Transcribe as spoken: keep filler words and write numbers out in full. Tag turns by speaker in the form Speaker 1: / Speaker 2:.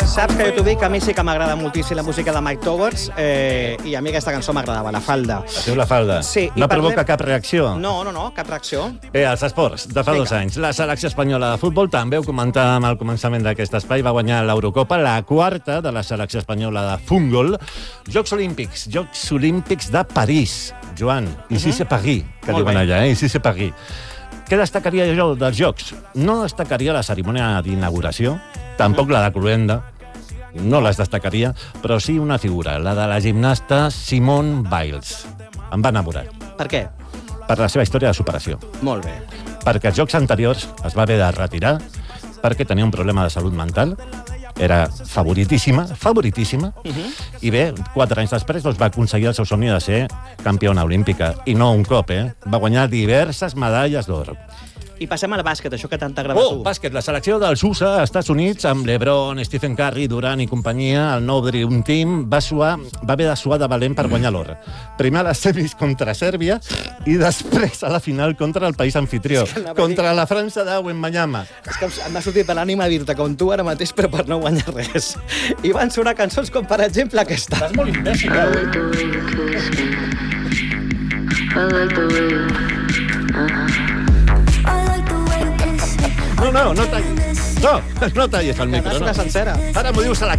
Speaker 1: Saps que jo t'ho dic, a mi sí que m'agrada moltíssim la música de Mike Towers eh, i a mi aquesta cançó m'agradava, La Falda.
Speaker 2: Es diu La Falda.
Speaker 1: Sí,
Speaker 2: no
Speaker 1: parlem...
Speaker 2: provoca cap reacció?
Speaker 1: No, no, no, cap reacció.
Speaker 2: Bé, als esports, de fa
Speaker 1: Vinga.
Speaker 2: dos anys, la selecció espanyola de futbol, també ho comentàvem al començament d'aquest espai, va guanyar l'Eurocopa, la quarta de la selecció espanyola de futbol. Jocs Olímpics, Jocs Olímpics de París. Joan, ici c'est Paris, que
Speaker 1: Molt
Speaker 2: diuen
Speaker 1: bé.
Speaker 2: allà, eh? Ici c'est Paris. Què destacaria jo dels Jocs? No destacaria la cerimònia d'inauguració, tampoc la de Cluenda, no les destacaria, però sí una figura, la de la gimnasta Simone Biles. Em va enamorar.
Speaker 1: Per què?
Speaker 2: Per la seva història de superació.
Speaker 1: Molt bé.
Speaker 2: Perquè els jocs anteriors es va haver de retirar perquè tenia un problema de salut mental, era favoritíssima, favoritíssima,
Speaker 1: Uh -huh.
Speaker 2: i bé, quatre anys després doncs, va aconseguir el seu somni de ser campiona olímpica. I no un cop, eh? Va guanyar diverses medalles d'or.
Speaker 1: I passem al bàsquet, això que tant t'agrada a
Speaker 2: Oh,
Speaker 1: tu.
Speaker 2: bàsquet, la selecció dels U S A, Estats Units, amb LeBron, Stephen Curry, Durant i companyia, el nou Dream Team, va, suar, va haver de suar de valent per guanyar l'or. Primer a les semis contra Sèrbia i després a la final contra el país anfitrió,
Speaker 1: És que anava a
Speaker 2: contra la França de Wembanyama.
Speaker 1: És que em m'ha sortit de l'ànima dir-te com tu ara mateix, però per no guanyar res. I van sonar cançons com, per exemple, aquesta.
Speaker 2: Estàs molt imbècil, eh? No, no, no tallis. No, no tallis el
Speaker 1: Que
Speaker 2: micro,
Speaker 1: n'has
Speaker 2: no.
Speaker 1: una sencera.
Speaker 2: Ara m'ho dius a la